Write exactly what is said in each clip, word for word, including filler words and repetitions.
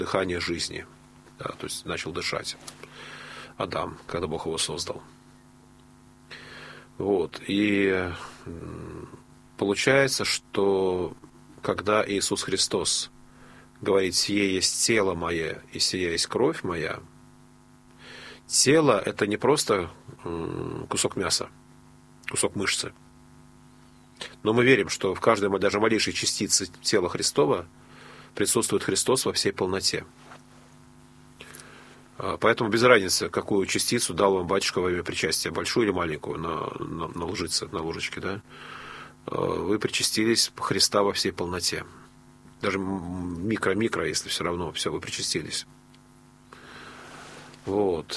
дыхание жизни. Да, то есть начал дышать Адам, когда Бог его создал. Вот. И получается, что когда Иисус Христос говорит: «Сие есть тело мое, и сие есть кровь моя», тело – это не просто кусок мяса, кусок мышцы. Но мы верим, что в каждой, даже малейшей частице тела Христова присутствует Христос во всей полноте. Поэтому без разницы, какую частицу дал вам батюшка во время причастия, большую или маленькую, на, на, на лужице, на ложечке, да? Вы причастились Христа во всей полноте. Даже микро-микро, если все равно, все, вы причастились. Вот.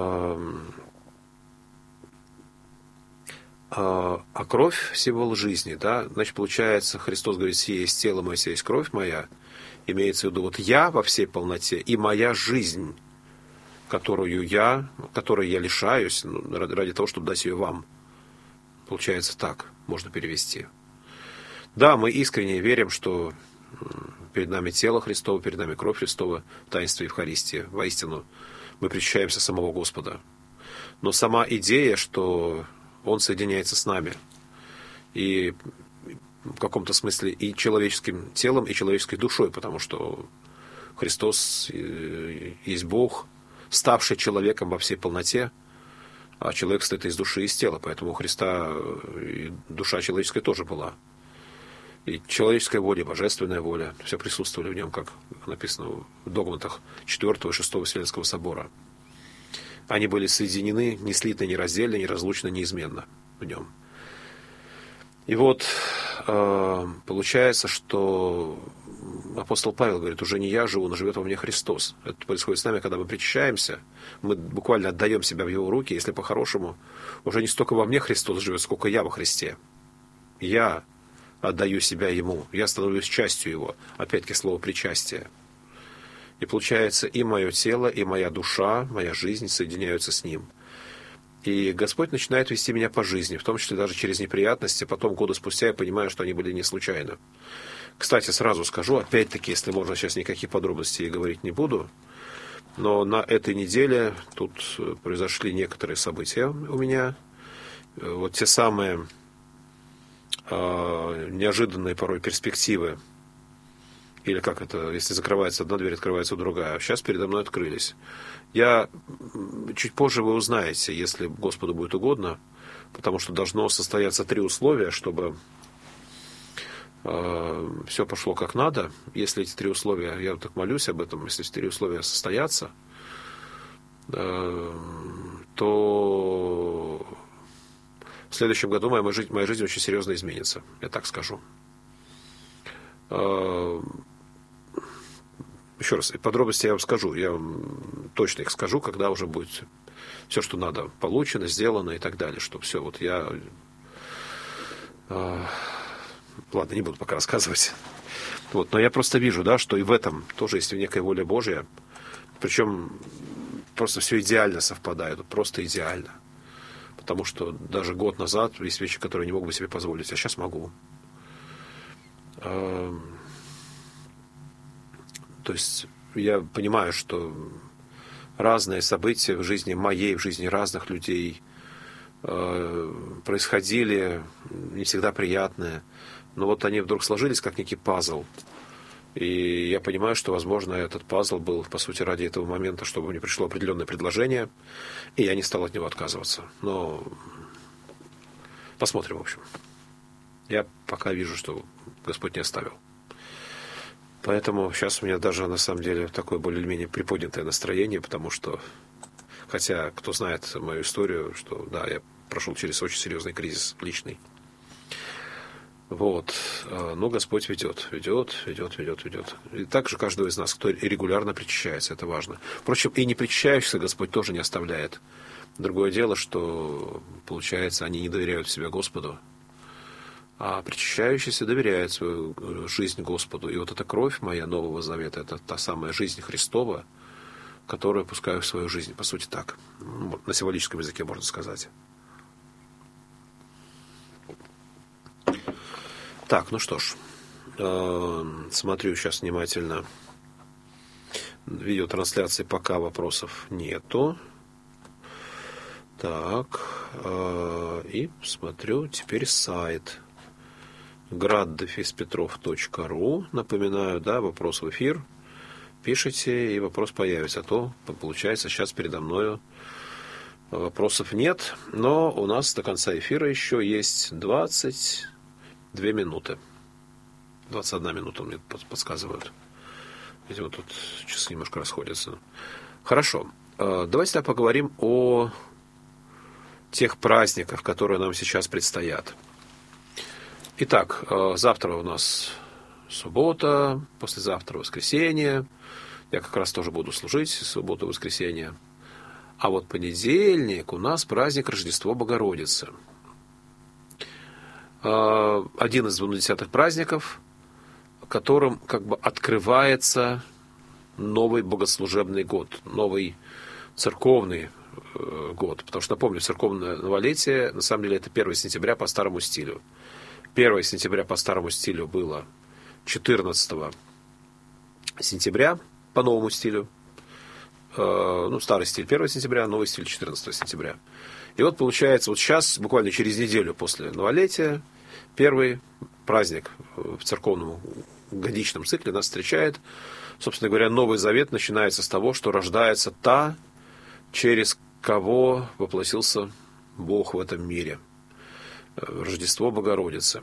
А кровь – символ жизни, да? Значит, получается, Христос говорит: «Сие есть тело мое, сие есть кровь моя». Имеется в виду, вот я во всей полноте и моя жизнь, которую я, которой я лишаюсь, ну, ради того, чтобы дать ее вам. Получается, так можно перевести. Да, мы искренне верим, что перед нами тело Христово, перед нами кровь Христова в таинстве Евхаристии. Воистину, мы причащаемся самого Господа. Но сама идея, что Он соединяется с нами, и в каком-то смысле и человеческим телом, и человеческой душой, потому что Христос есть Бог, ставший человеком во всей полноте, а человек состоит из души и из тела, поэтому у Христа и душа человеческая тоже была. И человеческая воля, и божественная воля, все присутствовали в нем, как написано в догматах четвёртого и шестого Вселенского собора. Они были соединены, не слитно, не раздельно, не разлучно, неизменно в нем. И вот э, получается, что апостол Павел говорит: уже не я живу, но живет во мне Христос. Это происходит с нами, когда мы причащаемся, мы буквально отдаем себя в Его руки, если по-хорошему, уже не столько во мне Христос живет, сколько я во Христе. Я отдаю себя Ему, я становлюсь частью Его. Опять-таки слово «причастие». И получается, и мое тело, и моя душа, моя жизнь соединяются с Ним. И Господь начинает вести меня по жизни, в том числе даже через неприятности. Потом, годы спустя, я понимаю, что они были не случайно. Кстати, сразу скажу, опять-таки, если можно, сейчас никаких подробностей говорить не буду, но на этой неделе тут произошли некоторые события у меня. Вот те самые э, неожиданные порой перспективы, или как это, если закрывается одна дверь, открывается другая. Сейчас передо мной открылись. Я чуть позже вы узнаете, если Господу будет угодно, потому что должно состояться три условия, чтобы э, все пошло как надо. Если эти три условия, я так молюсь об этом, если эти три условия состоятся, э, то в следующем году моя жизнь, моя жизнь очень серьезно изменится. Я так скажу. Э, Еще раз, подробности я вам скажу, я вам точно их скажу, когда уже будет все, что надо, получено, сделано и так далее, что все, вот я... Э, ладно, не буду пока рассказывать. Вот, но я просто вижу, да, что и в этом тоже есть некая воля Божья, причем просто все идеально совпадает, просто идеально. Потому что даже год назад есть вещи, которые не мог бы себе позволить, а сейчас могу. Э, То есть я понимаю, что разные события в жизни моей, в жизни разных людей э, происходили, не всегда приятные, но вот они вдруг сложились как некий пазл. И я понимаю, что, возможно, этот пазл был, по сути, ради этого момента, чтобы мне пришло определенное предложение, и я не стал от него отказываться. Но посмотрим, в общем. Я пока вижу, что Господь не оставил. Поэтому сейчас у меня даже, на самом деле, такое более-менее приподнятое настроение, потому что, хотя, кто знает мою историю, что, да, я прошел через очень серьезный кризис личный. Вот. Но Господь ведет, ведет, ведет, ведет, ведет. И также каждого из нас, кто регулярно причащается, это важно. Впрочем, и не причащающихся Господь тоже не оставляет. Другое дело, что, получается, они не доверяют себя Господу, а причащающийся доверяет свою жизнь Господу. И вот эта кровь моя Нового Завета, это та самая жизнь Христова, которую я пускаю в свою жизнь. По сути, так. На символическом языке можно сказать. Так, ну что ж. Смотрю сейчас внимательно видеотрансляции пока вопросов нету. Так, и смотрю теперь сайт град дефис петров точка ру. Напоминаю, да, вопрос в эфир. Пишите, и вопрос появится. А то, получается, сейчас передо мною вопросов нет. Но у нас до конца эфира еще есть двадцать две минуты. двадцать одна минута мне подсказывают. Видимо, тут часы немножко расходятся. Хорошо. Давайте тогда поговорим о тех праздниках, которые нам сейчас предстоят. Итак, завтра у нас суббота, послезавтра воскресенье. Я как раз тоже буду служить субботу и воскресенье. А вот понедельник у нас праздник Рождество Богородицы. Один из двунадесятых праздников, которым как бы открывается новый богослужебный год, новый церковный год. Потому что, напомню, церковное новолетие, на самом деле, это первое сентября по старому стилю. первое сентября по старому стилю было четырнадцатого сентября по новому стилю. Ну, старый стиль первого сентября, новый стиль четырнадцатого сентября. И вот получается, вот сейчас, буквально через неделю после новолетия, первый праздник в церковном годичном цикле нас встречает. Собственно говоря, Новый Завет начинается с того, что рождается та, через кого воплотился Бог в этом мире. Рождество Богородицы.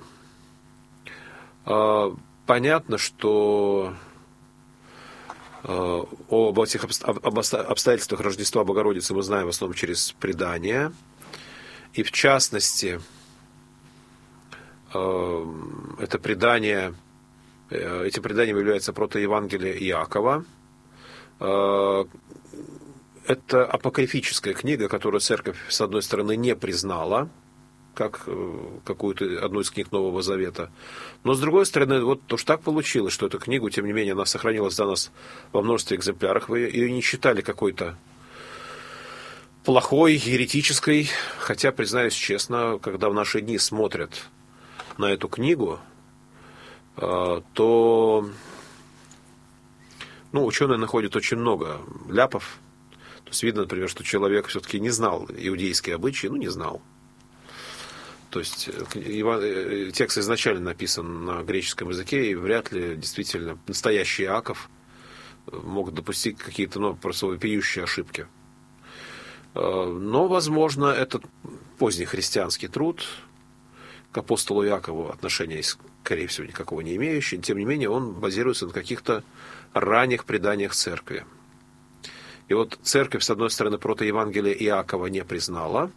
Понятно, что об этих обстоятельствах Рождества Богородицы мы знаем в основном через предания. И в частности, это предание, эти предания являются протоевангелие Иакова. Это апокрифическая книга, которую церковь, с одной стороны, не признала, как какую-то одну из книг Нового Завета. Но, с другой стороны, вот уж так получилось, что эту книгу, тем не менее, она сохранилась до нас во множестве экземпляров. Вы ее не считали какой-то плохой, еретической. Хотя, признаюсь честно, когда в наши дни смотрят на эту книгу, то ну, ученые находят очень много ляпов. То есть видно, например, что человек все-таки не знал иудейские обычаи, ну, не знал. То есть текст изначально написан на греческом языке, и вряд ли действительно настоящий Иаков мог допустить какие-то, ну, просто вопиющие ошибки. Но, возможно, это поздний христианский труд, к апостолу Иакову отношения, скорее всего, никакого не имеющий. Тем не менее, он базируется на каких-то ранних преданиях церкви. И вот церковь, с одной стороны, протоевангелие Иакова не признала,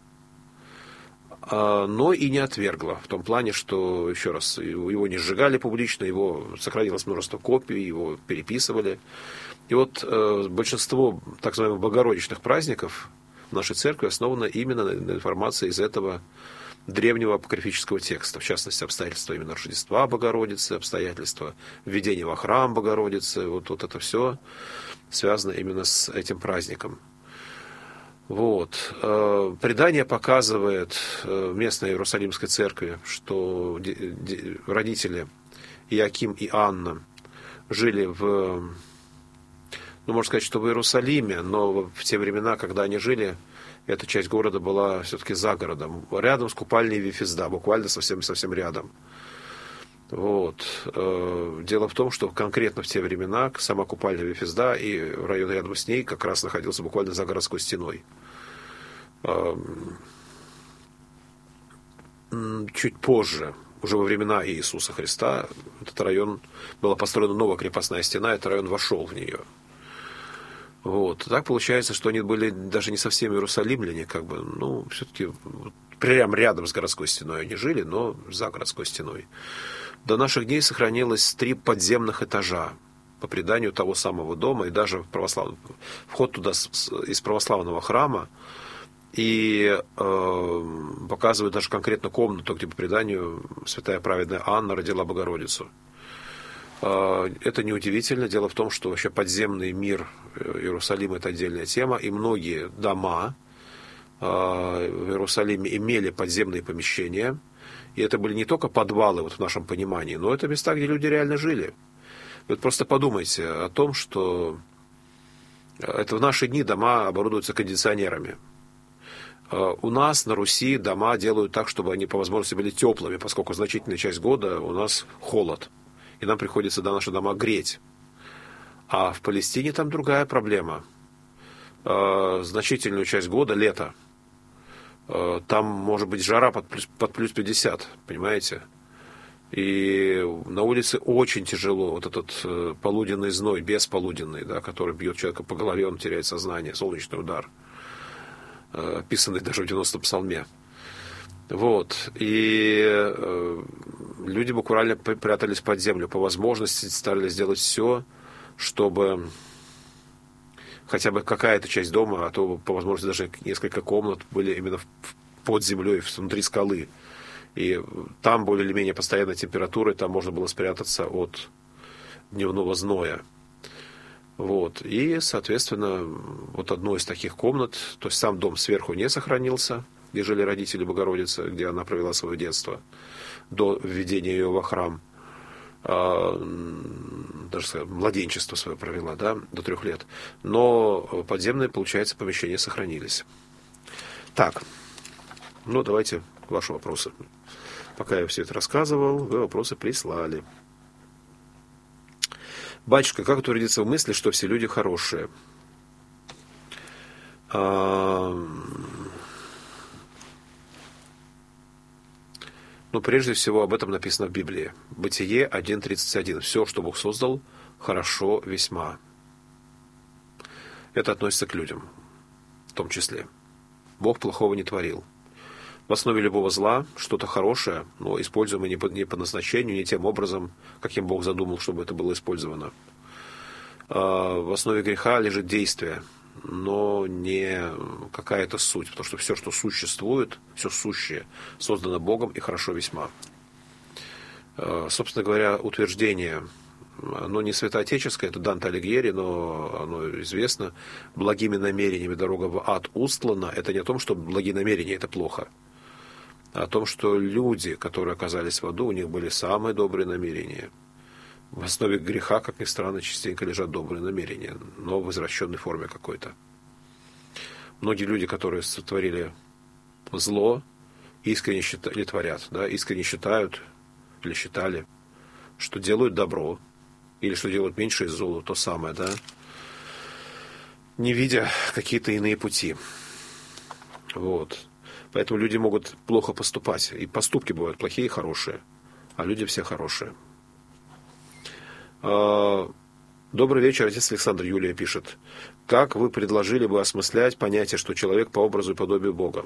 но и не отвергла. В том плане, что, еще раз, его не сжигали публично, его сохранилось множество копий, его переписывали. И вот большинство так называемых богородичных праздников в нашей церкви основано именно на информации из этого древнего апокрифического текста, в частности, обстоятельства именно Рождества Богородицы, обстоятельства введения во храм Богородицы, вот, вот это все связано именно с этим праздником. Вот. Предание показывает местной Иерусалимской церкви, что родители Иоаким и Анна жили в, ну, можно сказать, что в Иерусалиме, но в те времена, когда они жили, эта часть города была все-таки за городом, рядом с купальней Вифезда, буквально совсем-совсем рядом. Вот. Дело в том, что конкретно в те времена сама купальня Вифезда и район рядом с ней как раз находился буквально за городской стеной. Чуть позже, уже во времена Иисуса Христа, этот район, была построена новая крепостная стена, этот район вошел в нее. Вот. Так получается, что они были даже не совсем иерусалимляне, как бы, ну, все-таки вот, прямо рядом с городской стеной они жили, но за городской стеной. До наших дней сохранилось три подземных этажа по преданию того самого дома, и даже православ... вход туда из православного храма, и э, показывают даже конкретно комнату, где по преданию святая праведная Анна родила Богородицу. Это неудивительно. Дело в том, что вообще подземный мир Иерусалима – это отдельная тема, и многие дома в Иерусалиме имели подземные помещения, и это были не только подвалы вот в нашем понимании, но это места, где люди реально жили. Вот просто подумайте о том, что Это в наши дни дома оборудуются кондиционерами. У нас на Руси дома делают так, чтобы они по возможности были теплыми, поскольку значительная часть года у нас холод. И нам приходится до наши дома греть. А в Палестине там другая проблема. Значительную часть года, лето, там может быть жара под плюс, под плюс пятьдесят, понимаете? И на улице очень тяжело. Вот этот полуденный зной, бесполуденный, да, который бьет человека по голове, он теряет сознание, солнечный удар, описанный даже в девяностом псалме. Вот. И э, люди буквально прятались под землю. По возможности старались сделать все, чтобы хотя бы какая-то часть дома, а то по возможности даже несколько комнат были именно под землей, внутри скалы. И там более или менее постоянная температура, и там можно было спрятаться от дневного зноя. Вот. И, соответственно, вот одну из таких комнат, то есть сам дом сверху не сохранился, где жили родители Богородицы, где она провела свое детство, до введения ее во храм. А, даже сказать, младенчество свое провела, да, до трех лет. Но подземные, получается, помещения сохранились. Так, ну давайте ваши вопросы. Пока я все это рассказывал, вы вопросы прислали. Батюшка, как утвердиться в мысли, что все люди хорошие? А... Ну, прежде всего, об этом написано в Библии. Бытие один тридцать один. Все, что Бог создал, хорошо весьма. Это относится к людям, в том числе. Бог плохого не творил. В основе любого зла что-то хорошее, но используемое не по, не по назначению, не тем образом, каким Бог задумал, чтобы это было использовано. В основе греха лежит действие, но не какая-то суть, потому что все, что существует, все сущее, создано Богом и хорошо весьма. Собственно говоря, утверждение, оно не святоотеческое, это Данте Алигьери, но оно известно, благими намерениями дорога в ад устлана. Это не о том, что благие намерения – это плохо, а о том, что люди, которые оказались в аду, у них были самые добрые намерения. В основе греха, как ни странно, частенько лежат добрые намерения, но в извращенной форме какой-то. Многие люди, которые сотворили зло, искренне считают, или творят, да, искренне считают или считали, что делают добро, или что делают меньше из зла, то самое, да, не видя какие-то иные пути. Вот. Поэтому люди могут плохо поступать. И поступки бывают плохие и хорошие, а люди все хорошие. Добрый вечер, отец Александр, Юлия пишет. Как вы предложили бы осмыслять понятие, что человек по образу и подобию Бога?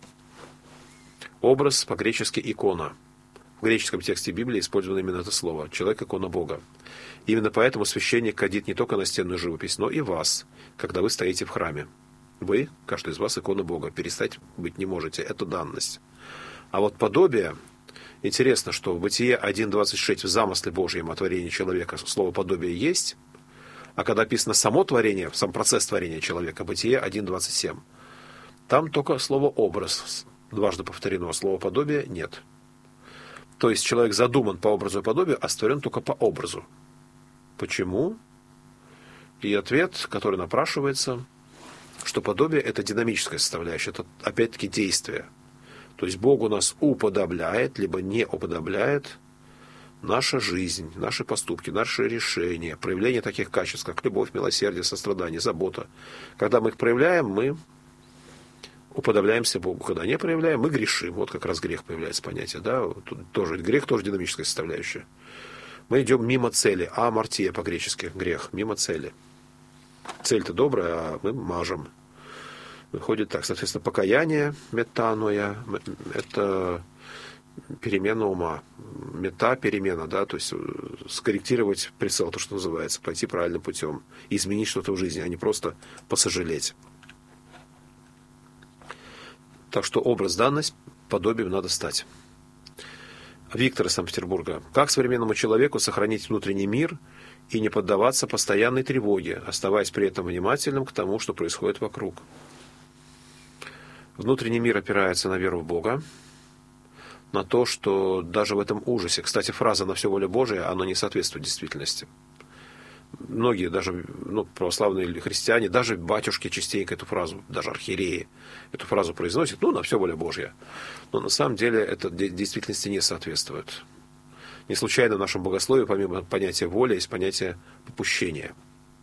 Образ по-гречески икона. В греческом тексте Библии использовано именно это слово. Человек – икона Бога. Именно поэтому священник кадит не только настенную живопись, но и вас, когда вы стоите в храме. Вы, каждый из вас, икона Бога. Перестать быть не можете. Это данность. А вот подобие... Интересно, что в Бытие один двадцать шесть в замысле Божьем о творении человека слово «подобие» есть, а когда описано само творение, сам процесс творения человека, Бытие один двадцать семь, там только слово «образ» дважды повторено, а слово «подобие» нет. То есть человек задуман по образу и подобию, а створен только по образу. Почему? И ответ, который напрашивается, что подобие – это динамическая составляющая, это опять-таки действие. То есть Бог у нас уподобляет, либо не уподобляет наша жизнь, наши поступки, наши решения, проявление таких качеств, как любовь, милосердие, сострадание, забота. Когда мы их проявляем, мы уподобляемся Богу. Когда не проявляем, мы грешим. Вот как раз грех появляется понятие. Да? Тут тоже, грех тоже динамическая составляющая. Мы идем мимо цели. Амартия по-гречески. Грех. Мимо цели. Цель-то добрая, а мы мажем. Выходит так, соответственно, покаяние, метаноя, это перемена ума. Мета – перемена, да, то есть скорректировать прицел, то, что называется, пойти правильным путем, изменить что-то в жизни, а не просто посожалеть. Так что образ, данность, подобием надо стать. Виктор из Санкт-Петербурга. Как современному человеку сохранить внутренний мир и не поддаваться постоянной тревоге, оставаясь при этом внимательным к тому, что происходит вокруг? Внутренний мир опирается на веру в Бога, на то, что даже в этом ужасе, кстати, фраза «на все воля Божия», она не соответствует действительности. многие, даже ну, православные или христиане, даже батюшки частенько эту фразу, даже архиереи эту фразу произносят, ну, на все воля Божья. Но на самом деле это действительности не соответствует. Не случайно в нашем богословии, помимо понятия воля, есть понятие попущения.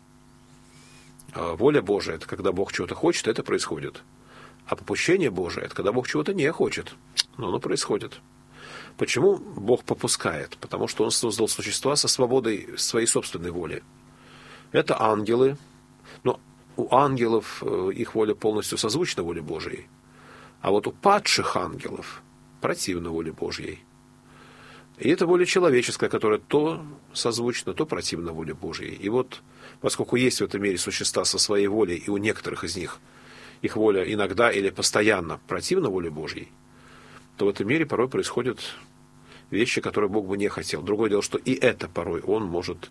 А воля Божия – это когда Бог чего-то хочет, это происходит. А попущение Божие – это когда Бог чего-то не хочет, но оно происходит. Почему Бог попускает? Потому что Он создал существа со свободой своей собственной воли. Это ангелы, но у ангелов их воля полностью созвучна воле Божьей. А вот у падших ангелов противна воле Божьей. И это воля человеческая, которая то созвучна, то противна воле Божьей. И вот, поскольку есть в этом мире существа со своей волей, и у некоторых из них их воля иногда или постоянно противна воле Божьей, то в этом мире порой происходят вещи, которые Бог бы не хотел. Другое дело, что и это порой Он может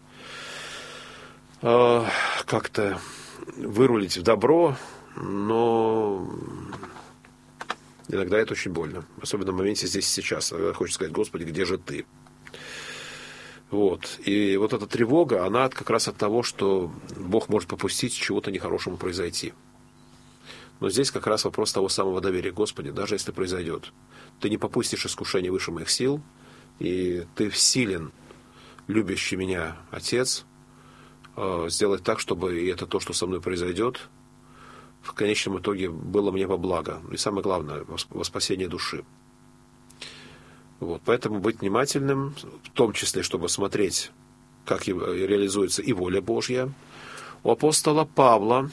э, как-то вырулить в добро, но иногда это очень больно. Особенно в моменте здесь и сейчас. Когда хочется сказать: Господи, где же Ты? Вот. И вот эта тревога, она как раз от того, что Бог может попустить чего-то нехорошему произойти. Но здесь как раз вопрос того самого доверия. Господи, даже если произойдет, Ты не попустишь искушение выше моих сил, и Ты всилен, любящий меня Отец, сделать так, чтобы и это то, что со мной произойдет, в конечном итоге было мне во благо. И самое главное, во спасение души. Вот. Поэтому быть внимательным, в том числе, чтобы смотреть, как реализуется и воля Божья. У апостола Павла,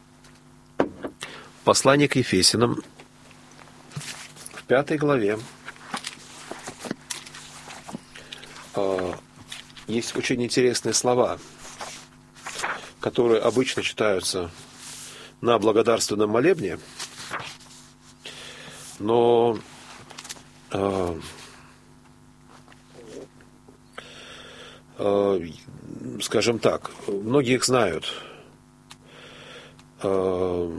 послание к Ефесянам, в пятой главе, есть очень интересные слова, которые обычно читаются на благодарственном молебне, но э, э, скажем так, многие их знают. Э,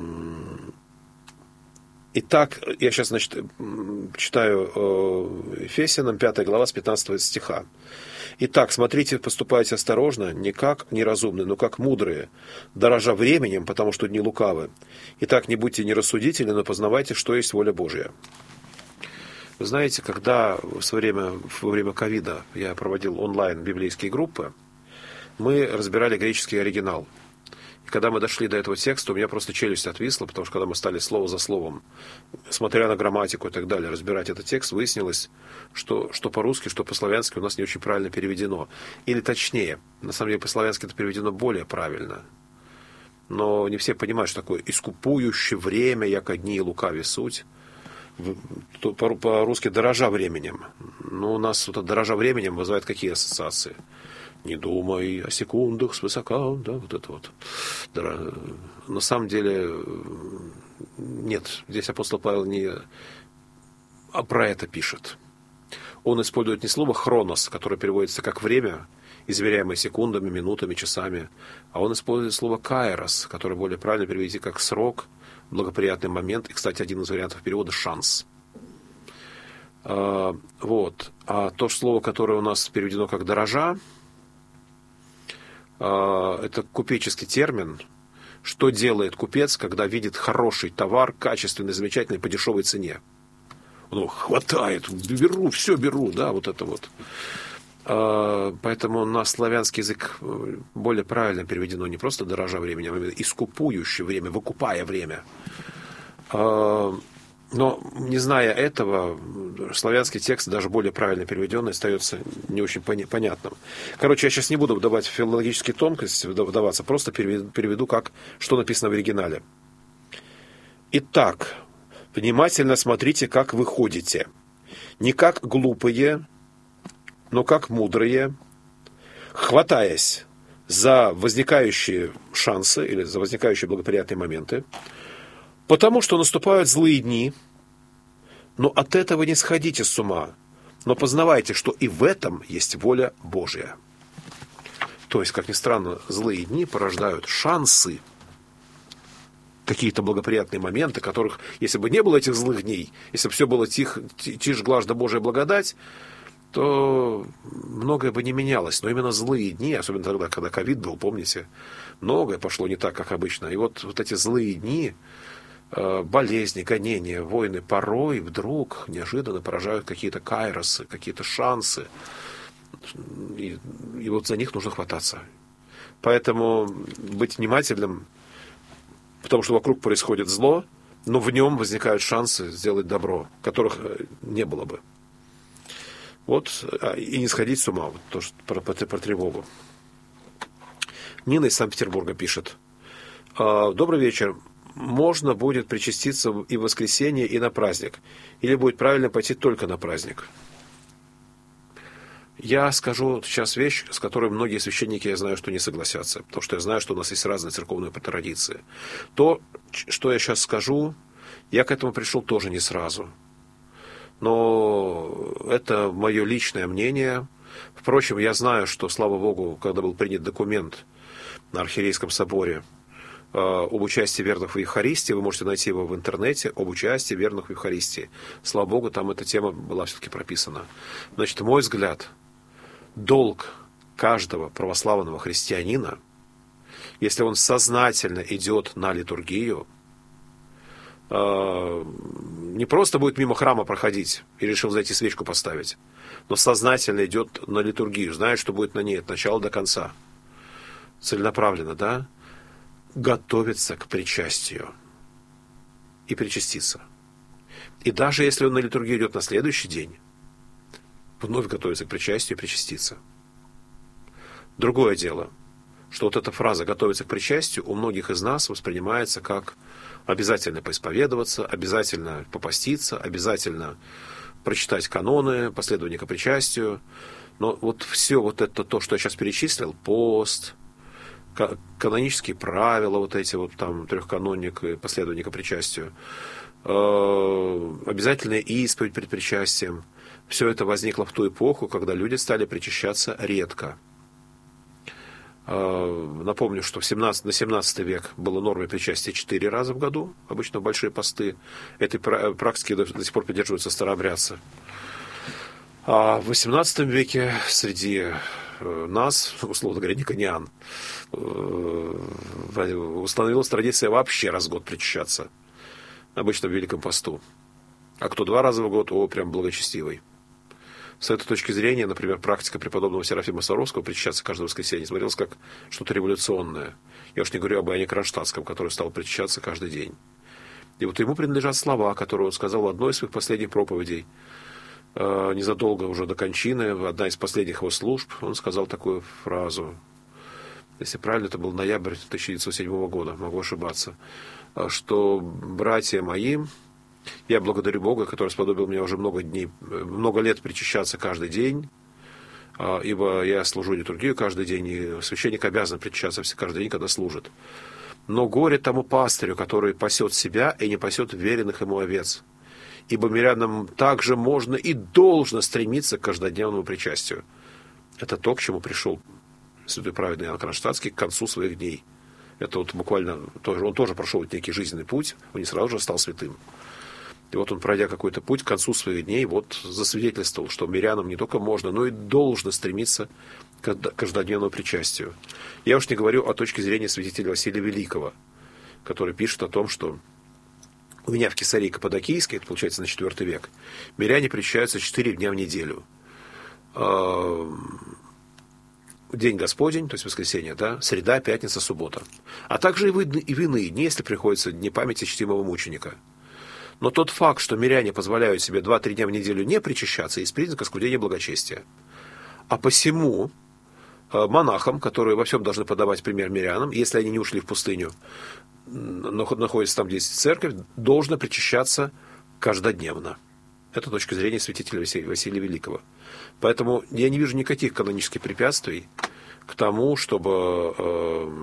Итак, я сейчас, значит, читаю э, Ефесянам, пятая глава, с пятнадцатого стиха. «Итак, смотрите, поступайте осторожно, не как неразумные, но как мудрые, дорожа временем, потому что дни лукавы. Итак, не будьте нерассудительны, но познавайте, что есть воля Божья». Вы знаете, когда в свое время, во время ковида я проводил онлайн библейские группы, мы разбирали греческий оригинал. И когда мы дошли до этого текста, у меня просто челюсть отвисла, потому что когда мы стали слово за словом, смотря на грамматику и так далее, разбирать этот текст, выяснилось, что, что по-русски, что по-славянски у нас не очень правильно переведено. Или точнее, на самом деле по-славянски это переведено более правильно. Но не все понимают, что такое «искупующее время, яко дни и лукави суть». По-русски «дорожа временем». Но у нас вот это «дорожа временем» вызывает какие ассоциации? Не думай о секундах свысока, да, вот это вот. На самом деле, нет, здесь апостол Павел не а про это пишет. Он использует не слово «хронос», которое переводится как «время», измеряемое секундами, минутами, часами, а он использует слово «кайрос», которое более правильно перевести как «срок», «благоприятный момент», и, кстати, один из вариантов перевода «шанс». А, вот. А то слово, которое у нас переведено как «дорожа», это купеческий термин. Что делает купец, когда видит хороший товар, качественный, замечательный, по дешевой цене? Ну, хватает, беру, все беру, да, вот это вот. Поэтому на славянский язык более правильно переведено не просто «дорожа временем», а именно «искупующее время», «выкупая время». Но, не зная этого, славянский текст, даже более правильно переведенный, остается не очень понятным. Короче, я сейчас не буду вдавать в филологические тонкости, вдаваться, просто переведу, как, что написано в оригинале. «Итак, внимательно смотрите, как вы ходите. Не как глупые, но как мудрые, хватаясь за возникающие шансы или за возникающие благоприятные моменты, потому что наступают злые дни, но от этого не сходите с ума, но познавайте, что и в этом есть воля Божья». То есть, как ни странно, злые дни порождают шансы, какие-то благоприятные моменты, которых, если бы не было этих злых дней, если бы все было тихо, тишь, глажда Божия благодать, то многое бы не менялось. Но именно злые дни, особенно тогда, когда ковид был, помните, многое пошло не так, как обычно. И вот, вот эти злые дни, болезни, гонения, войны порой вдруг неожиданно поражают какие-то кайросы, какие-то шансы. И, и вот за них нужно хвататься. Поэтому быть внимательным, потому что вокруг происходит зло, но в нем возникают шансы сделать добро, которых не было бы. Вот, и не сходить с ума, вот то, что про, про, про тревогу. Нина из Санкт-Петербурга пишет. Добрый вечер. Можно будет причаститься и в воскресенье, и на праздник? Или будет правильно пойти только на праздник? Я скажу сейчас вещь, с которой многие священники, я знаю, что не согласятся, потому что я знаю, что у нас есть разные церковные традиции. То, что я сейчас скажу, я к этому пришел тоже не сразу. Но это мое личное мнение. Впрочем, я знаю, что, слава Богу, когда был принят документ на Архиерейском соборе э, об участии верных в Евхаристии, вы можете найти его в интернете, об участии верных в Евхаристии. Слава Богу, там эта тема была все-таки прописана. Значит, мой взгляд, долг каждого православного христианина, если он сознательно идет на литургию, не просто будет мимо храма проходить и решил зайти свечку поставить, но сознательно идет на литургию, знает, что будет на ней от начала до конца, целенаправленно, да, готовится к причастию и причаститься. И даже если он на литургию идет на следующий день, вновь готовится к причастию и причаститься. Другое дело, что вот эта фраза «готовиться к причастию» у многих из нас воспринимается как обязательно поисповедоваться, обязательно попаститься, обязательно прочитать каноны, последование к причастию. Но вот все вот это, то, что я сейчас перечислил, пост, канонические правила, вот эти вот там трехканонник и последование к причастию, обязательная исповедь перед причастием, все это возникло в ту эпоху, когда люди стали причащаться редко. Напомню, что в семнадцатый, на семнадцатый век было нормой причастия четыре раза в году, обычно большие посты. Этой практики до, до сих пор придерживаются старообрядцы. А в восемнадцатом веке среди нас, условно говоря, никониан, установилась традиция вообще раз в год причащаться. Обычно в Великом посту. А кто два раза в год, о, прям благочестивый. С этой точки зрения, например, практика преподобного Серафима Саровского причащаться каждое воскресенье смотрелась как что-то революционное. Я уж не говорю об Иоанне Кронштадтском, который стал причащаться каждый день. И вот ему принадлежат слова, которые он сказал в одной из своих последних проповедей. Незадолго уже до кончины, одна из последних его служб, он сказал такую фразу. Если правильно, это был ноябрь тысяча девятьсот седьмого года, могу ошибаться. Что братья мои... Я благодарю Бога, который сподобил меня уже много дней, много лет причащаться каждый день, ибо я служу литургию каждый день, и священник обязан причащаться каждый день, когда служит. Но горе тому пастырю, который пасет себя и не пасет веренных ему овец. Ибо мирянам также можно и должно стремиться к каждодневному причастию. Это то, к чему пришел святой праведный Иоанн Кронштадтский к концу своих дней. Это вот буквально, он тоже прошел некий жизненный путь, он не сразу же стал святым. И вот он, пройдя какой-то путь к концу своих дней, вот засвидетельствовал, что мирянам не только можно, но и должно стремиться к каждодневному причастию. Я уж не говорю о точке зрения святителя Василия Великого, который пишет о том, что у меня в Кесарии Каппадокийской, это получается на четвёртый век, миряне причащаются четыре дня в неделю. День Господень, то есть воскресенье, да, среда, пятница, суббота. А также и в иные дни, если приходится дни памяти чтимого мученика. Но тот факт, что миряне позволяют себе два-три дня в неделю не причащаться, есть признак оскудения благочестия. А посему монахам, которые во всем должны подавать пример мирянам, если они не ушли в пустыню, но находятся там, где есть церковь, должно причащаться каждодневно. Это точка зрения святителя Василия Великого. Поэтому я не вижу никаких канонических препятствий к тому, чтобы э,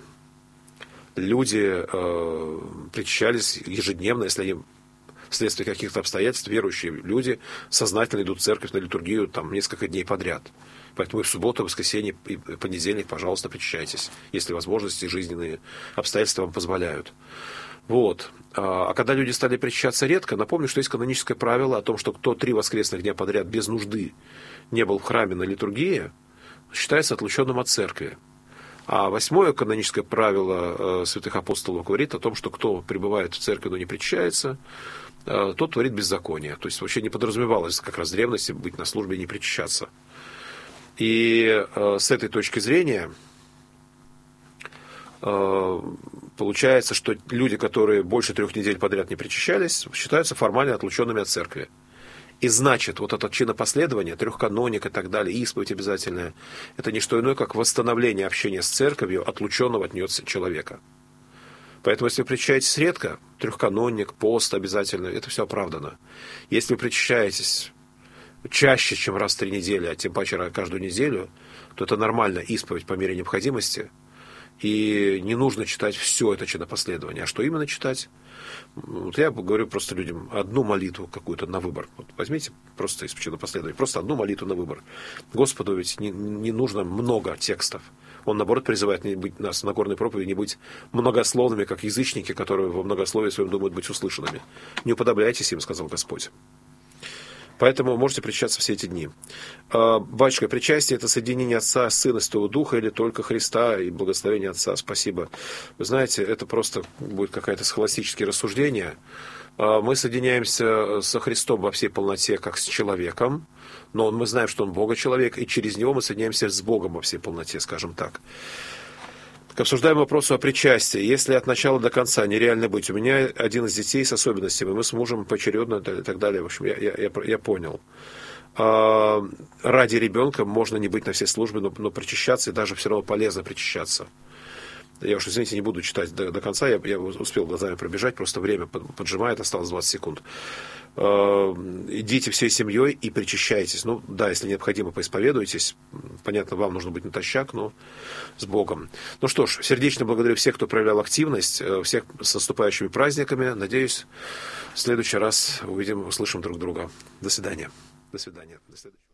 люди э, причащались ежедневно, если они вследствие каких-то обстоятельств верующие люди сознательно идут в церковь на литургию там несколько дней подряд. Поэтому и в субботу, воскресенье, и понедельник, пожалуйста, причащайтесь, если возможности жизненные обстоятельства вам позволяют. Вот. А когда люди стали причащаться редко, напомню, что есть каноническое правило о том, что кто три воскресных дня подряд без нужды не был в храме на литургии, считается отлученным от церкви. А восьмое каноническое правило святых апостолов говорит о том, что кто пребывает в церкви, но не причащается, тот творит беззаконие. То есть вообще не подразумевалось как раз в древности быть на службе и не причащаться. И с этой точки зрения получается, что люди, которые больше трех недель подряд не причащались, считаются формально отлученными от церкви. И значит, вот это чинопоследование, трехканоник и так далее, исповедь обязательная, это не что иное, как восстановление общения с церковью, отлученного от нее человека. Поэтому, если вы причащаетесь редко, трехканоник, пост обязательно, это все оправдано. Если вы причащаетесь чаще, чем раз в три недели, а тем паче каждую неделю, то это нормально, исповедь по мере необходимости. И не нужно читать все это чинопоследование. А что именно читать? Вот я говорю просто людям одну молитву какую-то на выбор. Вот возьмите просто из чинопоследования, просто одну молитву на выбор. Господу ведь не, не нужно много текстов. Он, наоборот, призывает не быть, нас на Нагорной проповеди не быть многословными, как язычники, которые во многословии своем думают быть услышанными. Не уподобляйтесь им, сказал Господь. Поэтому можете причащаться все эти дни. Батюшка, причастие – это соединение Отца, Сына, Святого Духа или только Христа и благословение Отца? Спасибо. Вы знаете, это просто будет какое-то схоластическое рассуждение. Мы соединяемся со Христом во всей полноте, как с человеком, но мы знаем, что Он Бога-человек, и через Него мы соединяемся с Богом во всей полноте, скажем так. Обсуждаем вопрос о причастии. Если от начала до конца нереально быть, у меня один из детей с особенностями, мы с мужем поочередно и так далее. В общем, я, я, я понял. А, ради ребенка можно не быть на все службы, но, но причащаться, и даже все равно полезно причащаться. Я уж, извините, не буду читать до, до конца, я, я успел глазами пробежать, просто время поджимает, осталось двадцать секунд. Идите всей семьей и причащайтесь. Ну, да, если необходимо, поисповедуйтесь. Понятно, вам нужно быть натощак, но с Богом. Ну что ж, сердечно благодарю всех, кто проявлял активность, всех с наступающими праздниками. Надеюсь, в следующий раз увидим, услышим друг друга. До свидания. До свидания. До следующего.